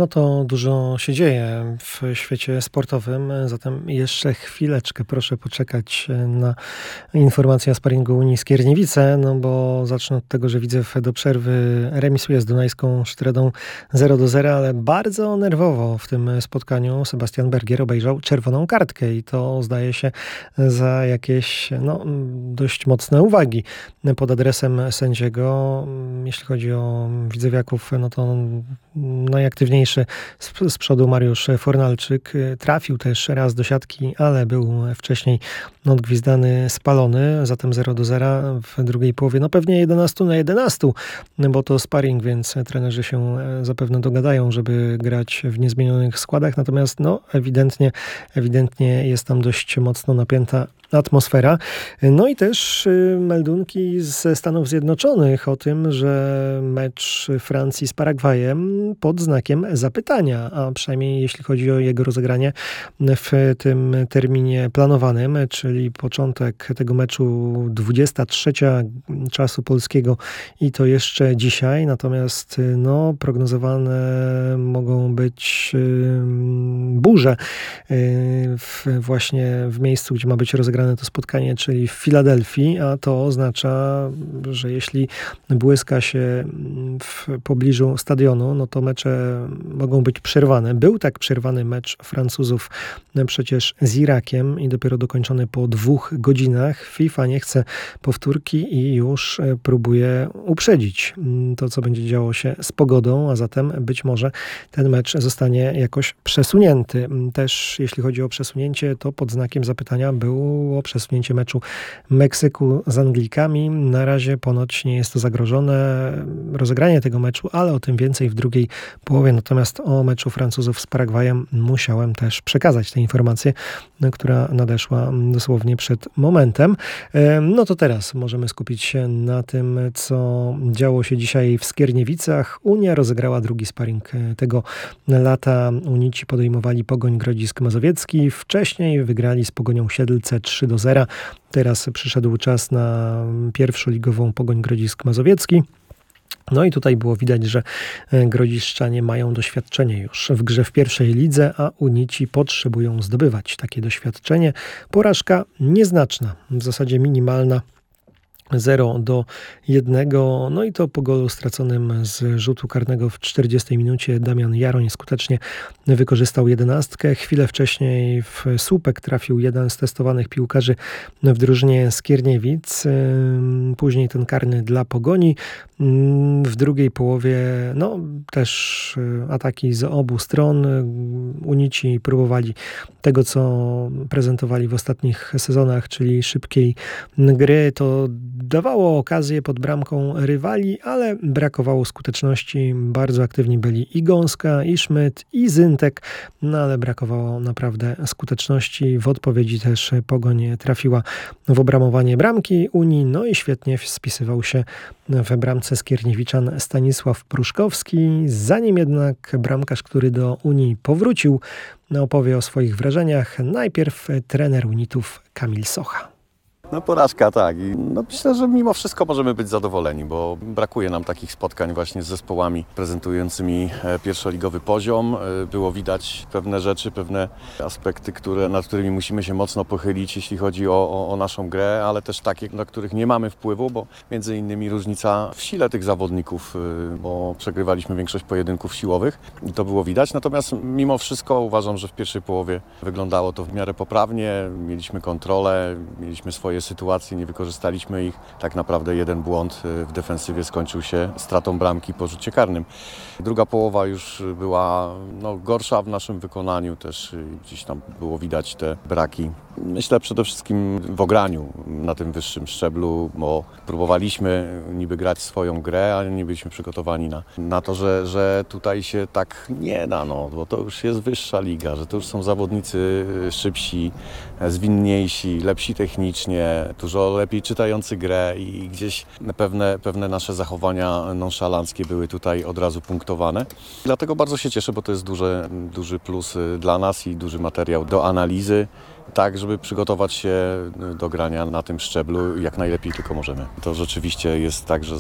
No to dużo się dzieje w świecie sportowym, zatem jeszcze chwileczkę proszę poczekać na informację o sparingu Unii Skierniewice, no bo zacznę od tego, że Widzew do przerwy remisuje z Dunajską Sztredą 0-0, ale bardzo nerwowo w tym spotkaniu Sebastian Bergier obejrzał czerwoną kartkę i to zdaje się za jakieś dość mocne uwagi pod adresem sędziego. Jeśli chodzi o widzewiaków, no to najaktywniejszy z przodu Mariusz Fornalczyk trafił też raz do siatki, ale był wcześniej odgwizdany, spalony, zatem 0-0 w drugiej połowie. No pewnie 11-11, bo to sparring, więc trenerzy się zapewne dogadają, żeby grać w niezmienionych składach, natomiast ewidentnie jest tam dość mocno napięta atmosfera. No i też meldunki ze Stanów Zjednoczonych o tym, że mecz Francji z Paragwajem pod znakiem zapytania, a przynajmniej jeśli chodzi o jego rozegranie w tym terminie planowanym, czyli początek tego meczu 23 czasu polskiego i to jeszcze dzisiaj, natomiast prognozowane mogą być burze właśnie w miejscu, gdzie ma być rozegrane to spotkanie, czyli w Filadelfii, a to oznacza, że jeśli błyska się w pobliżu stadionu, no to mecze mogą być przerwane. Był tak przerwany mecz Francuzów przecież z Irakiem i dopiero dokończony po 2 godzinach. FIFA nie chce powtórki i już próbuje uprzedzić to, co będzie działo się z pogodą, a zatem być może ten mecz zostanie jakoś przesunięty. Też jeśli chodzi o przesunięcie, to pod znakiem zapytania było przesunięcie meczu Meksyku z Anglikami. Na razie ponoć nie jest to zagrożone rozegranie tego meczu, ale o tym więcej w drugiej połowie. Natomiast o meczu Francuzów z Paragwajem musiałem też przekazać tę informację, która nadeszła dosłownie przed momentem. No to teraz możemy skupić się na tym, co działo się dzisiaj w Skierniewicach. Unia rozegrała drugi sparring tego lata. Unici podejmowali Pogoń Grodzisk Mazowiecki. Wcześniej wygrali z Pogonią Siedlce 3-0. Teraz przyszedł czas na pierwszoligową Pogoń Grodzisk Mazowiecki. No i tutaj było widać, że grodziszczanie mają doświadczenie już w grze w pierwszej lidze, a Unici potrzebują zdobywać takie doświadczenie. Porażka nieznaczna, w zasadzie minimalna. 0-1. No i to po golu straconym z rzutu karnego w 40 minucie Damian Jaroń skutecznie wykorzystał 11. Chwilę wcześniej w słupek trafił jeden z testowanych piłkarzy w drużynie Skierniewic. Później ten karny dla Pogoni. W drugiej połowie też ataki z obu stron. Unici próbowali tego, co prezentowali w ostatnich sezonach, czyli szybkiej gry. To dawało okazję pod bramką rywali, ale brakowało skuteczności. Bardzo aktywni byli i Gąska, i Szmyt, i Zyntek, ale brakowało naprawdę skuteczności. W odpowiedzi też Pogoń trafiła w obramowanie bramki Unii, no i świetnie spisywał się w bramce Skierniewiczan Stanisław Pruszkowski. Zanim jednak bramkarz, który do Unii powrócił, opowie o swoich wrażeniach, najpierw trener Unitów Kamil Socha. Porażka, tak. I myślę, że mimo wszystko możemy być zadowoleni, bo brakuje nam takich spotkań właśnie z zespołami prezentującymi pierwszoligowy poziom. Było widać pewne rzeczy, pewne aspekty, nad którymi musimy się mocno pochylić, jeśli chodzi o naszą grę, ale też takie, na których nie mamy wpływu, bo między innymi różnica w sile tych zawodników, bo przegrywaliśmy większość pojedynków siłowych i to było widać. Natomiast mimo wszystko uważam, że w pierwszej połowie wyglądało to w miarę poprawnie. Mieliśmy kontrolę, mieliśmy swoje sytuacje, nie wykorzystaliśmy ich. Tak naprawdę jeden błąd w defensywie skończył się stratą bramki po rzucie karnym. Druga połowa już była gorsza w naszym wykonaniu, też gdzieś tam było widać te braki. Myślę przede wszystkim w ograniu na tym wyższym szczeblu, bo próbowaliśmy niby grać swoją grę, ale nie byliśmy przygotowani na to, że tutaj się tak nie da, bo to już jest wyższa liga, że to już są zawodnicy szybsi, zwinniejsi, lepsi technicznie, dużo lepiej czytający grę i gdzieś pewne nasze zachowania nonszalanckie były tutaj od razu punktowane. Dlatego bardzo się cieszę, bo to jest duży plus dla nas i duży materiał do analizy, tak żeby przygotować się do grania na tym szczeblu jak najlepiej tylko możemy. To rzeczywiście jest tak, że